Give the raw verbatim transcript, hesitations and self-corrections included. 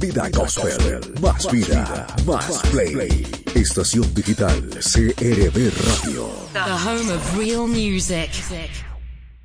Vida Gospel. Más vida, más play. Estación digital C R B Radio. The home of real music.